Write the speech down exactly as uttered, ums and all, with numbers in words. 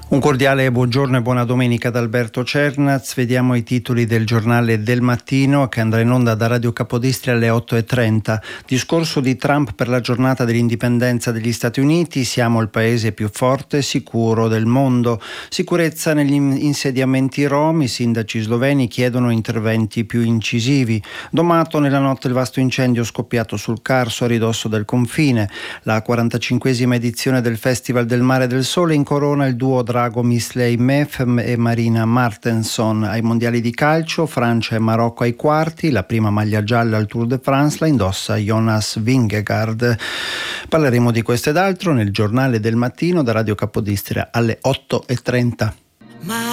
Un cordiale buongiorno e buona domenica da Alberto Cernaz. Vediamo i titoli del giornale del mattino che andrà in onda da Radio Capodistria alle otto e trenta. Discorso di Trump per la giornata dell'indipendenza degli Stati Uniti. Siamo il paese più forte e sicuro del mondo. Sicurezza negli insediamenti rom. I sindaci sloveni chiedono interventi più incisivi. Domato nella notte il vasto incendio scoppiato sul Carso a ridosso del confine. La quarantacinquesima edizione del Festival del Mare e del Sole incorona il duo Drago Misley-Mef e Marina Martenson. Ai mondiali di calcio, Francia e Marocco ai quarti, la prima maglia gialla al Tour de France la indossa Jonas Vingegaard. Parleremo di questo ed altro nel giornale del mattino da Radio Capodistria alle otto e trenta.